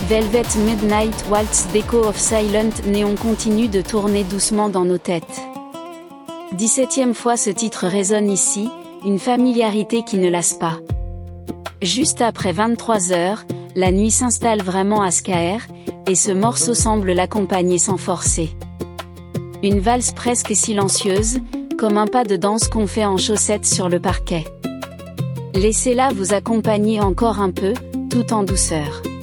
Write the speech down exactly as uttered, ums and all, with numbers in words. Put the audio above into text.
Velvet Midnight Waltz d'Echo of Silent Neon continue de tourner doucement dans nos têtes. dix-septième fois ce titre résonne ici, une familiarité qui ne lasse pas. Juste après vingt-trois heures, la nuit s'installe vraiment à Skaer, et ce morceau semble l'accompagner sans forcer. Une valse presque silencieuse, comme un pas de danse qu'on fait en chaussettes sur le parquet. Laissez-la vous accompagner encore un peu, tout en douceur.